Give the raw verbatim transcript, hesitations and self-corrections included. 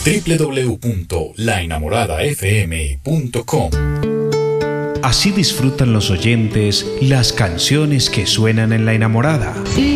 w w w punto la enamorada f m punto com. Así disfrutan los oyentes las canciones que suenan en La Enamorada.